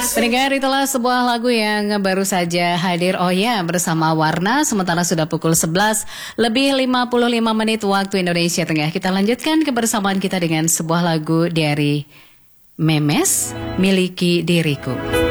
Pendengar, itulah sebuah lagu yang baru saja hadir. Oh ya, bersama Warna. Sementara sudah pukul 11 lebih 55 menit waktu Indonesia Tengah. Kita lanjutkan kebersamaan kita dengan sebuah lagu dari Memes, Miliki Diriku.